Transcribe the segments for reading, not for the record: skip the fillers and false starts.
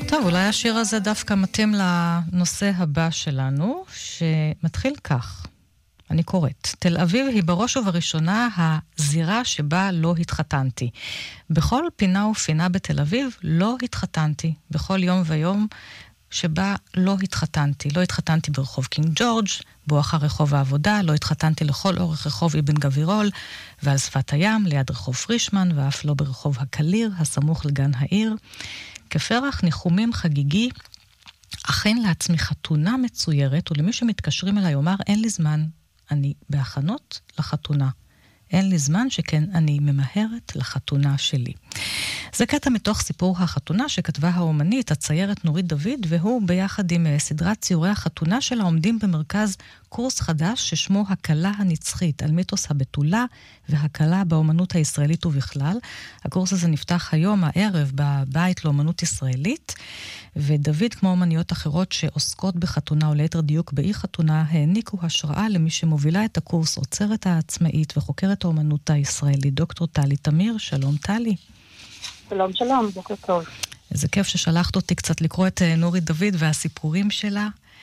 טוב, אולי השיר הזה דווקא מתאים לנושא הבא שלנו, שמתחיל כך. אני קוראת. תל אביב היא בראש ובראשונה הזירה שבה לא התחתנתי. בכל פינה ופינה בתל אביב לא התחתנתי. בכל יום ויום שבה לא התחתנתי. לא התחתנתי ברחוב קינג ג'ורג', בואכה רחוב העבודה, לא התחתנתי לכל אורך רחוב אבן גבירול, ועל שפת הים, ליד רחוב פרישמן, ואף לא ברחוב הקליר, הסמוך לגן העיר. כפרח ניחומים חגיגי, אכן לעצמי חתונה מצוירת, ולמי שמתקשרים אליי אומר, אין לי זמן, אני בהכנות לחתונה. אין לי זמן שכן אני ממהרת לחתונה שלי. זה קטע מתוך סיפור החתונה שכתבה האומנית, הציירת נורית דוד, והוא ביחד עם סדרת ציורי החתונה שלה עומדים במרכז קורס חדש ששמו הקלה הנצחית, על מיתוס הבתולה והקלה באומנות הישראלית ובכלל. הקורס הזה נפתח היום הערב בבית לאומנות ישראלית, ודוד כמו אומניות אחרות שעוסקות בחתונה או ליתר דיוק באי חתונה, העניקו השראה למי שמובילה את הקורס, עוצרת העצמאית וחוקרת האומנות הישראלית, דוקטור טלי תמיר. שלום טלי. שלום, שלום, בוקר טוב. איזה כיף ששלחת אותי קצת לקרוא את נורית דוד והסיפורים שלה.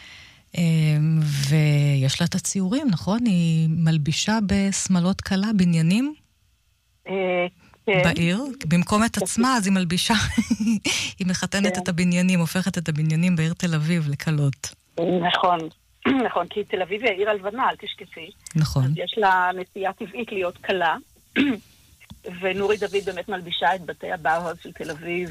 ויש לה את הציורים, נכון? היא מלבישה בסמלות קלה, בניינים? בעיר. במקום את עצמה, אז היא מלבישה. היא מחתנת את הבניינים, הופכת את הבניינים בעיר תל אביב לקלות. נכון. נכון, כי תל אביב היא העיר הלבנה, אל תשכחי. נכון. אז יש לה נטייה טבעית להיות קלה. ונורית דוד באמת מלבישה את בתי הבאוהאוז של תל אביב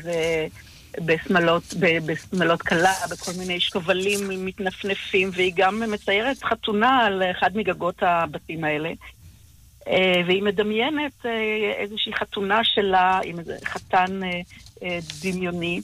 בסמלות קלה, בכל מיני שובלים מתנפנפים, והיא גם מציירת חתונה על אחד מגגות הבתים האלה, והיא מדמיינת איזושהי חתונה שלה עם איזה חתן דמיוני,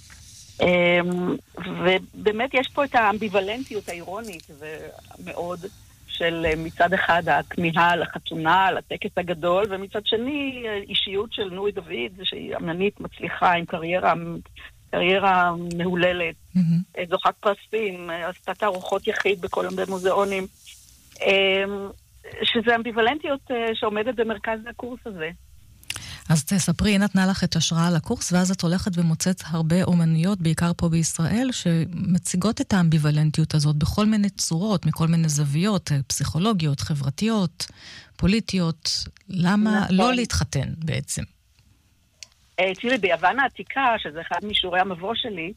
ובאמת יש פה את האמביוולנטיות האירונית ומאוד של מצד אחד הכמיהה לחתונה, לטקס הגדול, ומצד שני אישיות של נורית דוד, שהיא אמנית מצליחה עם קריירה מהוללת, זוכת פרסים, עשתה תערוכות יחיד בכל המוזיאונים, שזה אמביוולנטיות שעומדת במרכז הקורס הזה. אז תספרי, היא נתנה לך את השראה לקורס, ואז את הולכת ומוצאת הרבה אומניות, בעיקר פה בישראל, שמציגות את האמביוולנטיות הזאת בכל מיני צורות, מכל מיני זוויות, פסיכולוגיות, חברתיות, פוליטיות. למה לא להתחתן בעצם? תראי, ביוון העתיקה, שזה אחד משיעורי המבוא שלי,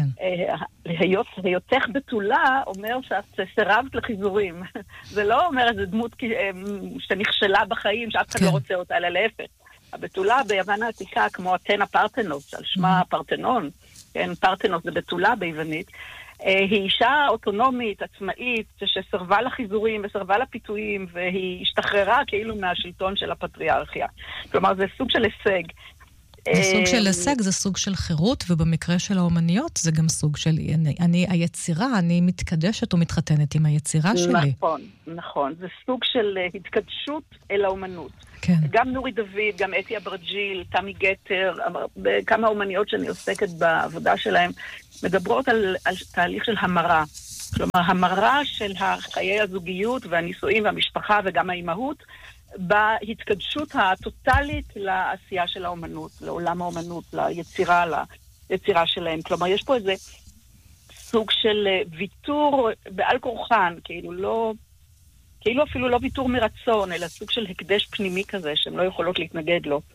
היותך בתולה אומר שאת סירבת לחיזורים. זה לא אומר איזו דמות שנכשלה בחיים, שאף אחד לא רוצה אותה, אלא להפך. הבתולה ביוון העתיקה, כמו אתנה פרתנוס, על שמה פרתנון, כן, פרתנוס זה בתולה ביוונית, היא אישה אוטונומית, עצמאית, שסרבה לחיזורים וסרבה לפיתויים, והיא השתחררה כאילו מהשלטון של הפטריארכיה. כלומר, זה סוג של הישג. זה סוג של הישג, זה סוג של חירות, ובמקרה של האומניות זה גם סוג של, היצירה, אני מתקדשת או מתחתנת עם היצירה שלי. נכון, נכון. זה סוג של התקדשות אל האומנות. כן. גם נורית דוד, גם אתי אברג'יל, תמי גטר, כמה אומניות שאני עוסקת בעבודה שלהם, מדברות על תהליך של המרה. כלומר, המרה של חיי הזוגיות והנישואים והמשפחה וגם האימהות, בהתקדשות הטוטלית לעשייה של האומנות, לעולם האומנות, ליצירה שלהם. כלומר, יש פה איזה סוג של ויתור בעל כורחן, כאילו אפילו לא ויתור מרצון, אלא סוג של הקדש פנימי כזה, שהן לא יכולות להתנגד לו.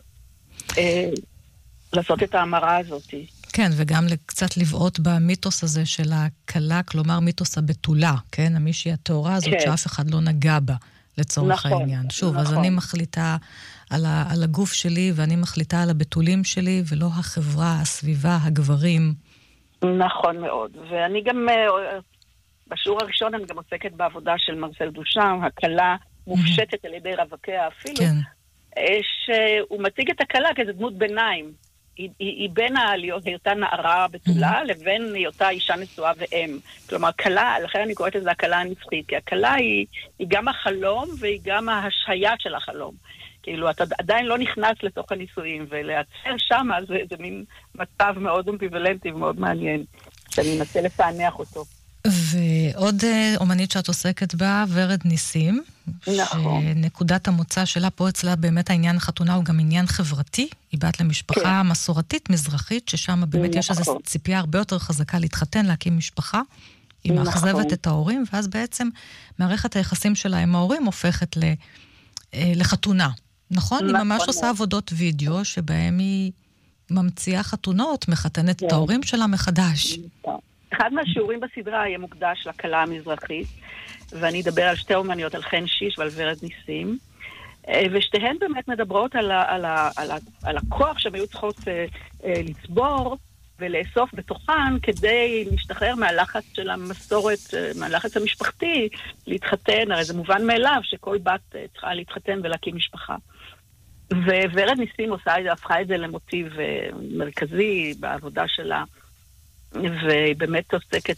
לעשות את ההמרה הזאת. כן, וגם קצת לבעוט במיתוס הזה של הקלה, כלומר מיתוס הבתולה, כן? המישהי התאורה הזאת שאף אחד לא נגע בה. לצורך העניין. שוב, אז אני מחליטה על הגוף שלי, ואני מחליטה על הבתולים שלי, ולא החברה, הסביבה, הגברים. נכון מאוד. ואני גם, בשיעור הראשון אני גם עוסקת בעבודה של מרסל דושן, הקלה מופשטת על ידי רווקיה אפילו, שהוא מציג את הקלה כאיזו דמות ביניים. היא בין היותה נערה בתולה לבין היותה אישה נשואה ואם. כלומר, קלה, לכן אני קוראת לזה הקלה הנצחית, כי הקלה היא גם החלום והיא גם ההשהיה של החלום. כאילו, אתה עדיין לא נכנס לתוך הנישואים, ולהצר שם זה מין מצב מאוד אמביוולנטי ומאוד מעניין, שאני אנסה לפענח אותו. ועוד אומנית שאת עוסקת בה, ורד ניסים, נכון. שנקודת המוצא שלה פה אצלה באמת העניין החתונה הוא גם עניין חברתי, היא בת למשפחה מסורתית מזרחית, ששם באמת יש איזו ציפייה הרבה יותר חזקה להתחתן, להקים משפחה, היא מאכזבת את ההורים, ואז בעצם מערכת היחסים שלה עם ההורים הופכת לחתונה. נכון? היא ממש עושה עבודות וידאו, שבהם היא ממציאה חתונות, מחתנת את ההורים שלה מחדש. אחד מהשיעורים בסדרה יהיה מוקדש לקלה המזרחית, ואני אדבר על שתי אומניות, על חן שיש ועל ורד ניסים, ושתיהן באמת מדברות על הכוח שהן היו צריכות לצבור ולאסוף בתוכן כדי להשתחרר מהלחץ של המסורת, מהלחץ המשפחתי, להתחתן, הרי זה מובן מאליו שכל בת צריכה להתחתן ולהקים משפחה. וורד ניסים הפכה את זה למוטיב מרכזי בעבודה שלה, והיא באמת עוסקת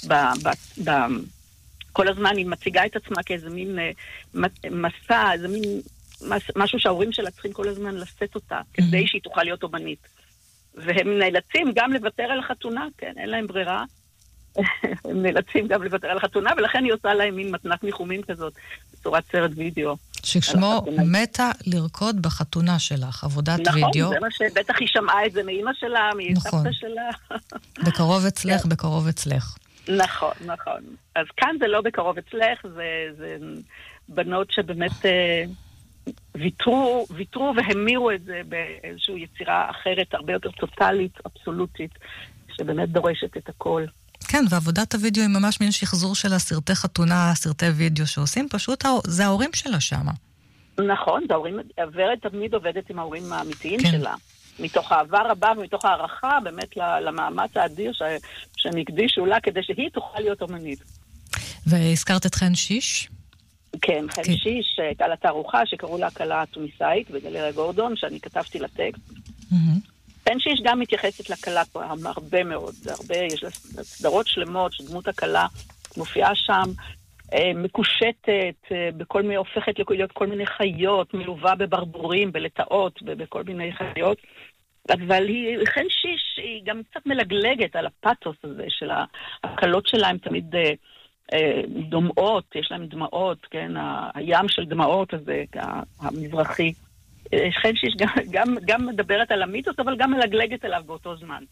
כל הזמן היא מציגה את עצמה כאיזה מין מסע, איזה מין משהו שההורים שלה צריכים כל הזמן לשאת אותה, כדי שהיא תוכל להיות אומנית. והם נאלצים גם לוותר על החתונה, כן, אין להם ברירה. הם נאלצים גם לוותר על החתונה, ולכן היא עושה להם מין מתנת ניחומים כזאת, בצורת סרט וידאו. ששמו מתה לרקוד בחתונה שלך, עבודת וידאו. נכון, זה מה שבטח היא שמעה את זה מאמא שלה, מסבתא שלה. בקרוב אצלך, בקרוב אצלך. נכון, נכון. אז כאן זה לא בקרוב אצלך, זה בנות שבאמת ויתרו והמירו את זה באיזושהי יצירה אחרת, הרבה יותר טוטלית, אבסולוטית, שבאמת דורשת את הכל. כן, ועבודת הוידאו היא ממש מין שחזור של הסרטי חתונה, סרטי וידאו שעושים, פשוט זה ההורים שלה שם. נכון, זה ההורים, ורד תמיד עובדת עם ההורים האמיתיים שלה. מתוך אהבה רבה ומתוך הערכה באמת למאמץ האדיר שהם הקדישו לה כדי שהיא תוכל להיות אומנית. והזכרת את חן שיש? כן, חן שיש, הייתה לה תערוכה שקראו לה הקלה התוניסאית בגלריה גורדון, שאני כתבתי לטקסט. חן שיש גם מתייחסת לקלה הרבה מאוד, יש לה סדרות שלמות שדמות הקלה מופיעה שם, מקושטת, הופכת להיות כל מיני חיות, מלווה בברבורים, בלטאות, בכל מיני חיות. אבל חן שיש, היא גם קצת מלגלגת על הפאתוס הזה של הקלות שלה, הן תמיד דומעות, יש להן דמעות, כן, הים של דמעות הזה, המזרחי. חן שיש גם מדברת על המיתוס, אבל גם מלגלגת עליו באותו זמן.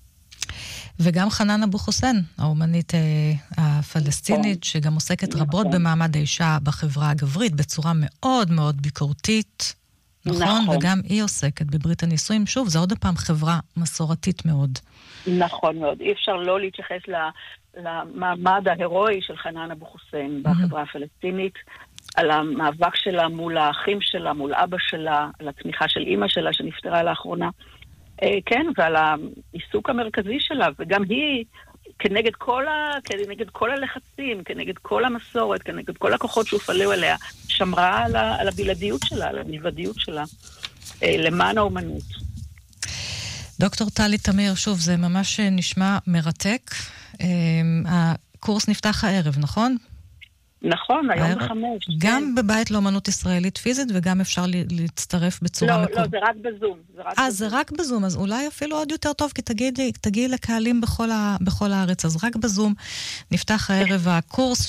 וגם חנן אבו חוסיין, האומנית הפלסטינית, שגם עוסקת רבות במעמד האישה בחברה הגברית, בצורה מאוד מאוד ביקורתית, נכון? וגם היא עוסקת בברית הנישואים. שוב, זה עוד הפעם חברה מסורתית מאוד. נכון מאוד. אי אפשר לא להתייחס למעמד ההירואי של חנן אבו חוסיין בחברה הפלסטינית, על המאבק שלה מול האחים שלה, מול אבא שלה, על התמיכה של אמא שלה שנפטרה לאחרונה. כן, ועל העיסוק המרכזי שלה, וגם היא, כנגד כל הלחצים, כנגד כל המסורת, כנגד כל הכוחות שהופעלו עליה, שמרה על הבלעדיות שלה, על המלבדיות שלה, למען האומנות. דוקטור טלי תמיר, שוב, זה ממש נשמע מרתק. הקורס נפתח הערב, נכון? נכון, היום ב5. גם בבית לאומנות ישראלית פיזית, וגם אפשר להצטרף בצורה מקומית. לא, זה רק בזום. זה רק בזום, אז אולי אפילו עוד יותר טוב, כי תגיעי לקהלים בכל הארץ, אז רק בזום נפתח הערב הקורס,